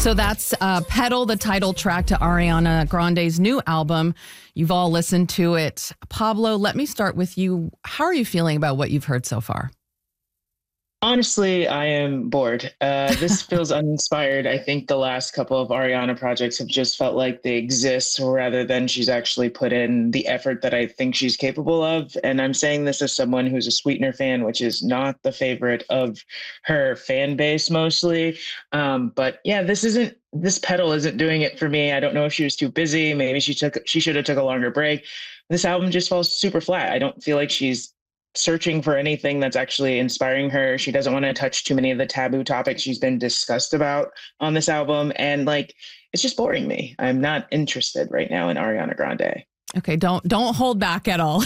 So that's Petal, the title track to Ariana Grande's new album. You've all listened to it. Pablo, let me start with you. How are you feeling about what you've heard so far? Honestly, I am bored. This feels uninspired. I think the last couple of Ariana projects have just felt like they exist rather than she's actually put in the effort that I think she's capable of. And I'm saying this as someone who's a Sweetener fan, which is not the favorite of her fan base mostly. But yeah, this Petal isn't doing it for me. I don't know if she was too busy. Maybe she should have took a longer break. This album just falls super flat. I don't feel like she's searching for anything that's actually inspiring her. She doesn't want to touch too many of the taboo topics she's been discussed about on this album. And like, it's just boring me. I'm not interested right now in Ariana Grande. Okay, don't hold back at all.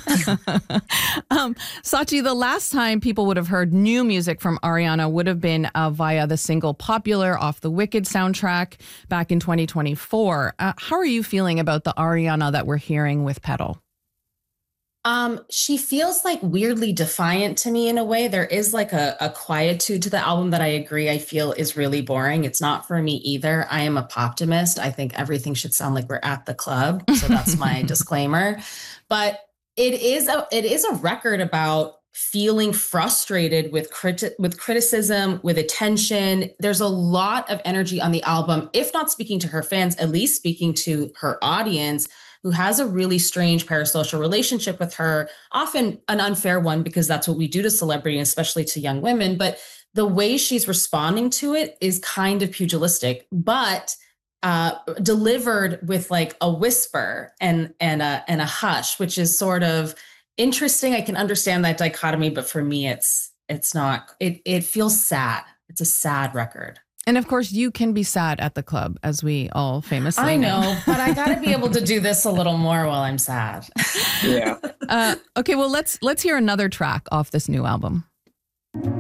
Sachi, the last time people would have heard new music from Ariana would have been via the single Popular off the Wicked soundtrack back in 2024. How are you feeling about the Ariana that we're hearing with Petal? She feels like weirdly defiant to me in a way. There is like a quietude to the album that I agree I feel is really boring. It's not for me either. I am a poptimist. I think everything should sound like we're at the club. So that's my disclaimer. But it is a record about feeling frustrated with criticism, with attention. There's a lot of energy on the album, if not speaking to her fans, at least speaking to her audience, who has a really strange parasocial relationship with her, often an unfair one because that's what we do to celebrity, especially to young women. But the way she's responding to it is kind of pugilistic, but delivered with like a whisper and a hush, which is sort of interesting. I can understand that dichotomy, but for me, it's not. It feels sad. It's a sad record. And of course, you can be sad at the club, as we all famously know. But I got to be able to do this a little more while I'm sad. Yeah. Okay, well, let's hear another track off this new album.